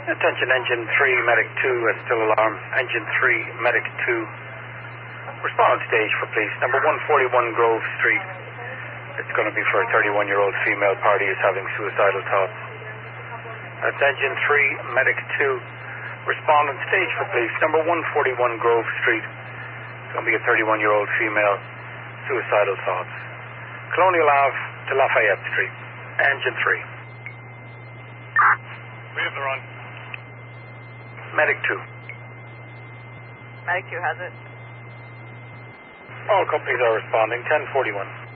Attention, Engine 3, Medic 2, still alarm. Engine 3, Medic 2. Respond stage for police. Number 141 Grove Street. It's going to be for a 31-year-old female party who's having suicidal thoughts. That's Engine 3, Medic 2. Respond on stage for police. Number 141 Grove Street. It's going to be a 31-year-old female, suicidal thoughts. Colonial Ave to Lafayette Street. Engine 3. We have the run. Medic 2. Medic 2 has it. All companies are responding. 1041.